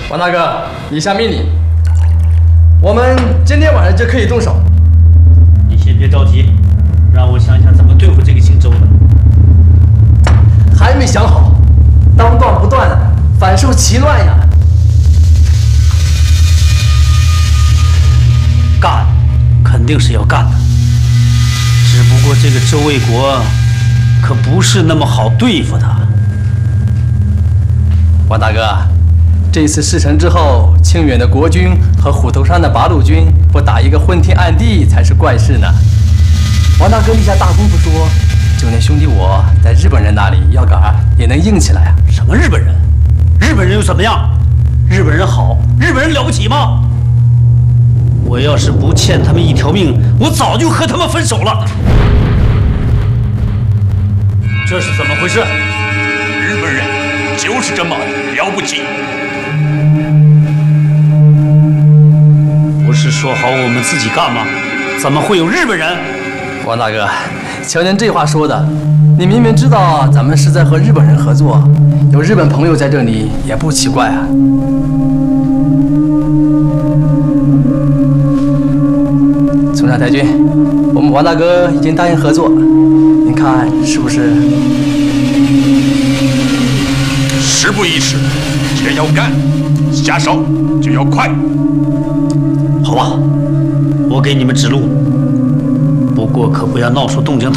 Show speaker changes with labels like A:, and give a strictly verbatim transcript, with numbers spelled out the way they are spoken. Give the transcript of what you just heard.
A: 王大哥，以下命令，我们今天晚上就可以动手。
B: 你先别着急，让我想想怎么对付这个姓周的。
A: 还没想好，当断不断，反受其乱呀。
B: 干，肯定是要干的。只不过这个周卫国可不是那么好对付的。
A: 王大哥，这次事成之后，清远的国军和虎头山的八路军不打一个昏天暗地才是怪事呢。王大哥立下大功夫说，就连兄弟我在日本人那里要杆也能硬起来啊。
B: 什么日本人？日本人又怎么样？日本人好，日本人了不起吗？我要是不欠他们一条命，我早就和他们分手了。这是怎么回事？
C: 日本人就是这么了不起。
B: 不是说好我们自己干吗？怎么会有日本人？
A: 王大哥，瞧您这话说的，你明明知道咱们是在和日本人合作，有日本朋友在这里也不奇怪啊。村长太君，我们王大哥已经答应合作，您看是不是？
C: 时不宜迟，钱要干，下手就要快。
B: 好吧，我给你们指路，不过可不要闹出动静太